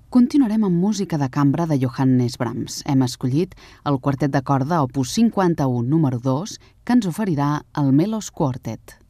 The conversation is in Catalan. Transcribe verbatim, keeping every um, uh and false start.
Continuarem amb música de cambra de Johannes Brahms. Hem escollit el quartet de corda opus cinquanta-u número dos, que ens oferirà el Melos Quartet.